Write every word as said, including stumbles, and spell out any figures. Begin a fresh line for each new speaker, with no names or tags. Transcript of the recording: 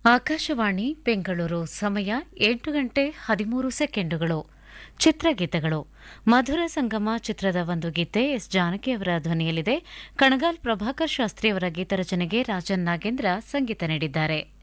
ಆಕಾಶವಾಣಿ ಬೆಂಗಳೂರು ಸಮಯ ಎಂಟು ಗಂಟೆ ಹದಿಮೂರು ಸೆಕೆಂಡುಗಳು. ಚಿತ್ರಗೀತೆಗಳು. ಮಧುರ ಸಂಗಮ ಚಿತ್ರದ ಒಂದು ಗೀತೆ ಎಸ್ ಜಾನಕಿಯವರ ಧ್ವನಿಯಲ್ಲಿದೆ. ಕಣಗಾಲ್ ಪ್ರಭಾಕರ್ ಶಾಸ್ತ್ರಿ ಅವರ ಗೀತರಚನೆಗೆ ರಾಜನ್ ನಾಗೇಂದ್ರ ಸಂಗೀತ ನೀಡಿದ್ದಾರೆ.